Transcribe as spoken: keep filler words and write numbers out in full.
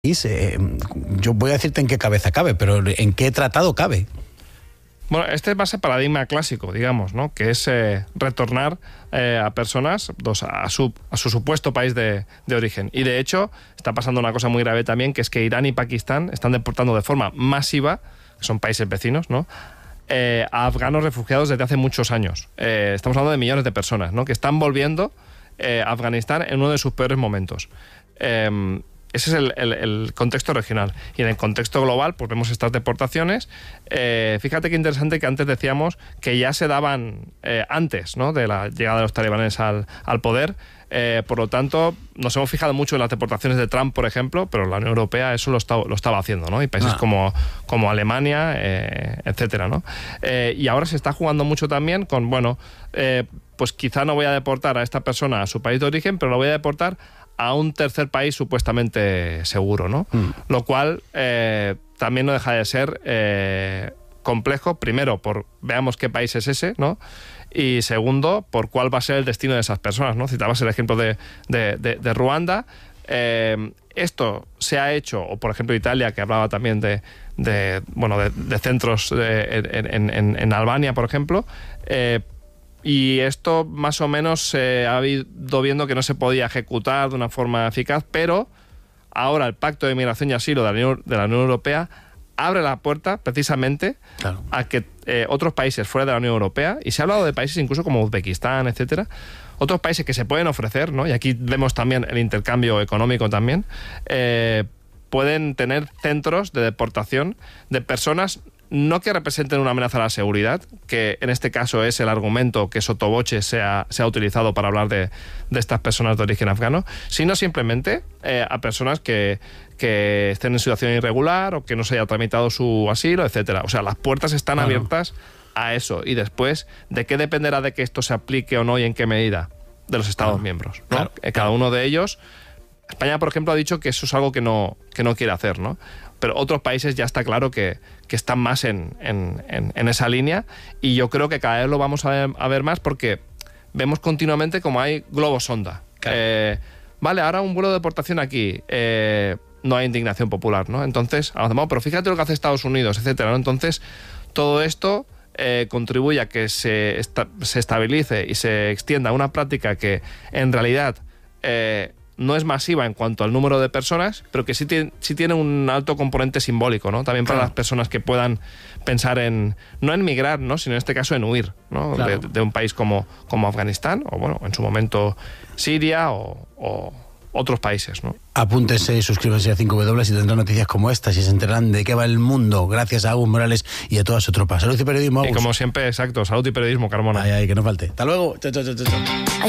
Eh, yo voy a decirte en qué cabeza cabe, pero ¿en qué tratado cabe? Bueno, este es más el paradigma clásico, digamos, ¿no? Que es eh, retornar eh, a personas dos, a, su, a su supuesto país de, de origen. Y de hecho, está pasando una cosa muy grave también, que es que Irán y Pakistán están deportando de forma masiva, que son países vecinos, ¿no? Eh, a afganos refugiados desde hace muchos años. Eh, estamos hablando de millones de personas, ¿no? Que están volviendo eh, a Afganistán en uno de sus peores momentos. Eh, Ese es el, el, el contexto regional. Y en el contexto global, pues vemos estas deportaciones. Eh, fíjate qué interesante que antes decíamos que ya se daban eh, antes, ¿no?, de la llegada de los talibanes al, al poder. Eh, por lo tanto, nos hemos fijado mucho en las deportaciones de Trump, por ejemplo, pero la Unión Europea eso lo, está, lo estaba haciendo, ¿no? Y países ah. como, como Alemania, eh, etcétera, ¿no? Eh, y ahora se está jugando mucho también con, bueno, eh, pues quizá no voy a deportar a esta persona a su país de origen, pero lo voy a deportar a un tercer país supuestamente seguro, ¿no? Mm. Lo cual eh, también no deja de ser eh, complejo, primero, por veamos qué país es ese, ¿no? Y segundo, por cuál va a ser el destino de esas personas, ¿no? Citabas el ejemplo de, de, de, de Ruanda. Eh, esto se ha hecho, o por ejemplo Italia, que hablaba también de, de, bueno, de, de centros de, en, en, en Albania, por ejemplo, eh, y esto más o menos se eh, ha ido viendo que no se podía ejecutar de una forma eficaz, pero ahora el Pacto de Migración y Asilo de la Unión, de la Unión Europea abre la puerta precisamente claro. a que eh, otros países fuera de la Unión Europea, y se ha hablado de países incluso como Uzbekistán, etcétera, otros países que se pueden ofrecer, ¿no? Y aquí vemos también el intercambio económico también, eh, pueden tener centros de deportación de personas no que representen una amenaza a la seguridad, que en este caso es el argumento que sotoboche se ha, se ha utilizado para hablar de, de estas personas de origen afgano, sino simplemente eh, a personas que, que estén en situación irregular o que no se haya tramitado su asilo, etcétera. O sea, las puertas están claro. abiertas a eso. Y después, ¿de qué dependerá de que esto se aplique o no y en qué medida? De los Estados claro. miembros, ¿no? Claro. Cada uno de ellos. España, por ejemplo, ha dicho que eso es algo que no, que no quiere hacer, ¿no? Pero otros países ya está claro que, que están más en, en, en, en esa línea, y yo creo que cada vez lo vamos a ver, a ver más, porque vemos continuamente como hay globos sonda. Claro. Eh, vale, ahora un vuelo de deportación aquí, eh, no hay indignación popular, ¿no? Entonces, avanzamos, pero fíjate lo que hace Estados Unidos, etcétera, ¿no? Entonces, todo esto eh, contribuye a que se, esta, se estabilice y se extienda una práctica que en realidad Eh, no es masiva en cuanto al número de personas, pero que sí tiene, sí tiene un alto componente simbólico, ¿no? También para claro. las personas que puedan pensar en, no en migrar, ¿no?, sino en este caso en huir, ¿no? Claro. de, de un país como, como Afganistán, o bueno, en su momento Siria o, o otros países, ¿no? Apúntense, suscríbanse a cinco W y tendrán noticias como estas y se enterarán de qué va el mundo, gracias a Agus Morales y a toda su tropa. Salud y periodismo, Agus. Y como siempre, exacto, salud y periodismo, Carmona. Ay, ay, que no falte. Hasta luego. Chao, chao, chao, chao.